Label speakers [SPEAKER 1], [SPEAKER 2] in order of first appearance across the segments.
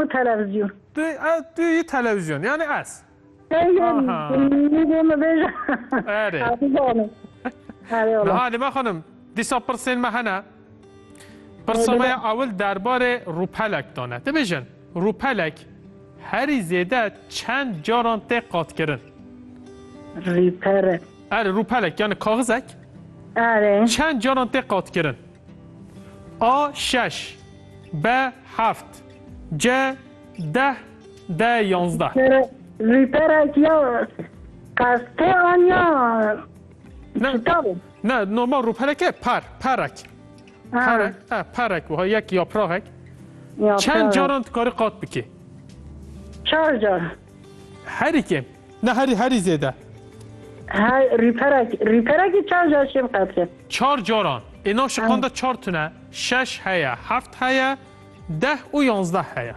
[SPEAKER 1] تلویزیون.
[SPEAKER 2] توی تلویزیون یعنی از
[SPEAKER 1] آره.
[SPEAKER 2] حالیما خانم دیسا پرسین مهنه پرسامه اول درباره روپلک دانه دبیجن روپلک هری زیده چند جاران قات کرن
[SPEAKER 1] ریپره
[SPEAKER 2] آره روپلک یعنی کاغذک
[SPEAKER 1] آره
[SPEAKER 2] چند جاران قات کرن آ 6 ب 7 ج 10 د 11
[SPEAKER 1] ریپره یا قسطه آن یا
[SPEAKER 2] نه نورمال روپلکه پرک پرک و یک یا پراغک چند جاران کاری قات بکی
[SPEAKER 1] 4 جار
[SPEAKER 2] هری که نه هری زیده
[SPEAKER 1] ریپره 4 جار شیم قطره
[SPEAKER 2] 4 جاران اینا شقانده 4 تونه 6 هیا 7 هیا 10 و 11 هیا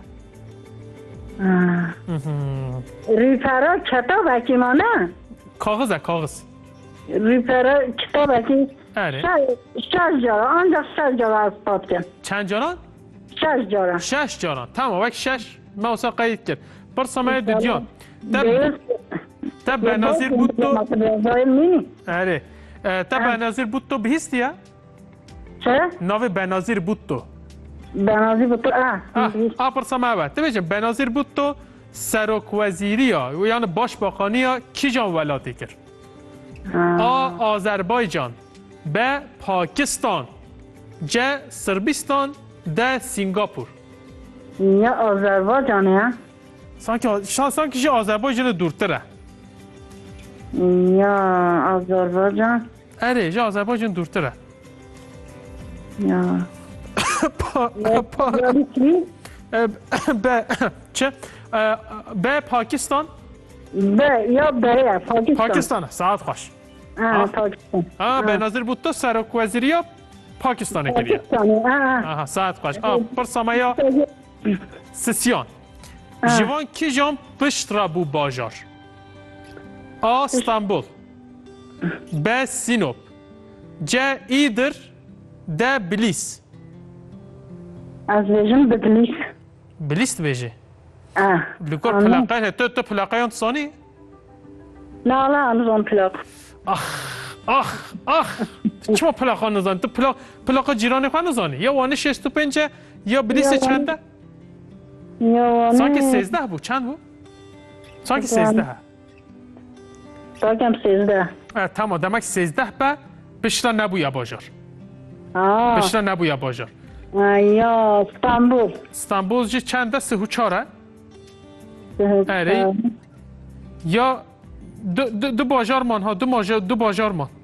[SPEAKER 1] ریپره کتاب اکی ما نه
[SPEAKER 2] کاغذ
[SPEAKER 1] ریپره کتاب اکی
[SPEAKER 2] آره
[SPEAKER 1] 6 جاران آنجا 6 جاران از پاد کن
[SPEAKER 2] چند جاران؟
[SPEAKER 1] 6 جاران
[SPEAKER 2] 6 جاران تمام وقت 6 موسا قید کرد برسامه دیدیان تا به نظیر بود تو آره تا به نظیر بود تو بهیستیه؟
[SPEAKER 1] چه؟
[SPEAKER 2] ناوی به نظیر بود تو
[SPEAKER 1] بنازیر بود تو
[SPEAKER 2] برسامه بود تو بیجم به نظیر بود تو سرک وزیری ها و یعنی باش باخانی ها کی جان ولاتی کرد؟ آذربایجان ب پاکستان ج سربستان د سنگاپور
[SPEAKER 1] یا آذربایجانه
[SPEAKER 2] سانکی آذربایجان دورتره
[SPEAKER 1] یا آذربایجان
[SPEAKER 2] اره جا آذربایجان دورتره
[SPEAKER 1] یا
[SPEAKER 2] چه ب پاکستان
[SPEAKER 1] یا بره
[SPEAKER 2] پاکستان ساعت خوش
[SPEAKER 1] پاکستان
[SPEAKER 2] به نظر بود تو سرک وزیری یا پاکستانه کریه ساعت خوش پرسامه یا سسیان جوان کی جان پشت را بو باجار استانبول ب سینوپ ج ایدر د بلیس
[SPEAKER 1] از ویژن به
[SPEAKER 2] بلیس بیجه لکور پلاقه تو پلاقه یان تصانی؟
[SPEAKER 1] نه نزان پلاق
[SPEAKER 2] چما پلاقه نزانی؟ تو پلاقه جیرانی خواه نزانی؟ یا وانه 65 یا بلیس چنده؟ سانکه 13 بود چند بود؟ سانکه 13
[SPEAKER 1] سانکه 13
[SPEAKER 2] تمام دمک 13 به پشتا نبویا باجار پشتا نبویا باجار
[SPEAKER 1] یا
[SPEAKER 2] استانبول جی چنده 34 اره یا دو باجار مان ها دو باجار مان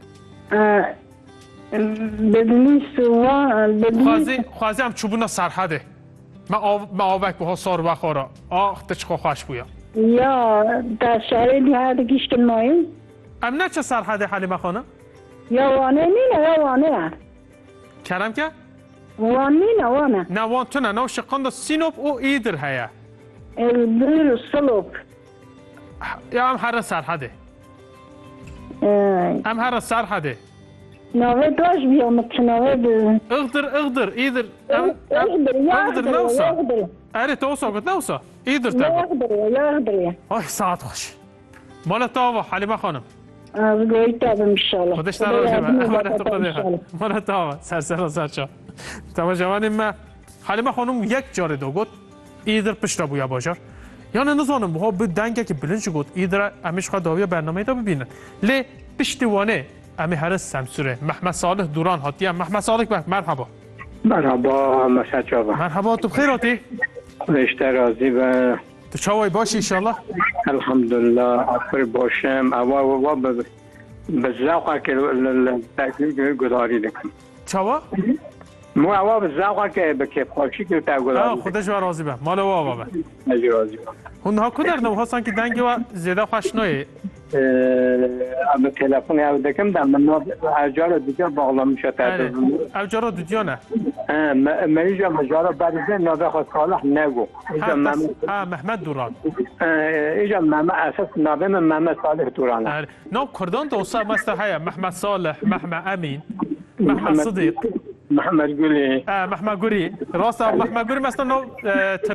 [SPEAKER 1] ببلیس و
[SPEAKER 2] خوازی هم چوبونا سرحده ما آوک بها سار بخورا تچخوا خوش بویا
[SPEAKER 1] یا در شهر دیهر گیشکن مایی
[SPEAKER 2] ام نه چه سرحده حلیمه خانم؟
[SPEAKER 1] یا وانه نینه یا وانه
[SPEAKER 2] کرم که؟
[SPEAKER 1] وان نینه وانه
[SPEAKER 2] نه وان تو نه نو شقانده سینوب او ایدر هیا
[SPEAKER 1] البیر سلوب
[SPEAKER 2] یا هم هر سرحده هم هر سرحده
[SPEAKER 1] نوه داش بیامد نوه ده
[SPEAKER 2] اغدر ایدر اغدر نوسا اره تو اوسا قد نوسا ایدر
[SPEAKER 1] اغدر
[SPEAKER 2] آی ساعت خوش مالا تاوا حلیمه خانم
[SPEAKER 1] از گوی تابم انشالله
[SPEAKER 2] خودش در روزه مالا تاوا سرسر سرچا تاوا جوانی ما حلیمه خانم یک جاره دو گود ایدر پشت بویا باجار یعنی نزانم ها به دنگه که بلنش گود ایدر امیش خواه داویه برنامه دا ببینن لی پشتیوانه امی هرس سمسوره محمد صالح دوران هاتیم محمد صالح مرحبا
[SPEAKER 3] مسعد جابا
[SPEAKER 2] مرحبا تو بخیر هاتی
[SPEAKER 3] خودش راضی و
[SPEAKER 2] تو چاوی باشی انشالله
[SPEAKER 3] الحمدلله آخر باشم اوا به ذوقه که تکلیف گذاری دکم
[SPEAKER 2] چاوا
[SPEAKER 3] مو اوا به ذوقه که به کیف خواهشی که تا گذاری
[SPEAKER 2] خودش و راضی به مال وا به
[SPEAKER 3] مجی راضی به
[SPEAKER 2] اونها کدر نو هستن که دنگی و زیاده خوش نوی
[SPEAKER 3] اب تلفن یاد دکم دم من اجاره دیگه باغلامی شده
[SPEAKER 2] اجاره دیگه نه
[SPEAKER 3] منیجا مجاره بعد نابه خود صالح نگو
[SPEAKER 2] محمد دوران
[SPEAKER 3] ایجا محمد اساس نابه من محمد صالح دوران
[SPEAKER 2] نو کردان دوستا مثل هيا محمد صالح محمد امین محمد صدیق
[SPEAKER 3] محمد گلی
[SPEAKER 2] محمد گوری راست محمد گوری مثلا